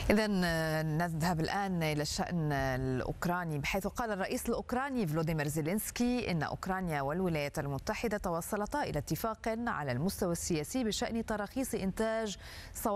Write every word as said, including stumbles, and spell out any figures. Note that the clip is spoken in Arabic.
إذا نذهب الآن إلى الشأن الأوكراني، بحيث قال الرئيس الأوكراني فلوديمير زيلينسكي إن أوكرانيا والولايات المتحدة توصلتا إلى اتفاق على المستوى السياسي بشأن تراخيص إنتاج صواريخ